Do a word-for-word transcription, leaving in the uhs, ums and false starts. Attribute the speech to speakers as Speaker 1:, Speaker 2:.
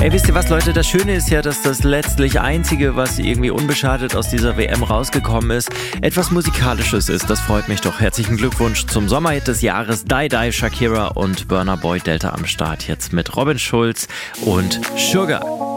Speaker 1: Ey, wisst ihr was, Leute? Das Schöne ist ja, dass das letztlich Einzige, was irgendwie unbeschadet aus dieser W M rausgekommen ist, etwas Musikalisches ist. Das freut mich doch. Herzlichen Glückwunsch zum Sommerhit des Jahres. Die Die, Shakira und Burna Boy Delta am Start. Jetzt mit Robin Schulz und Sugar.